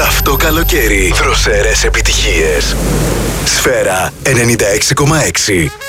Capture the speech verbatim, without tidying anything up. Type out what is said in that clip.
Αυτό καλοκαίρι δροσερές επιτυχίες. Σφαίρα ενενήντα έξι κόμμα έξι.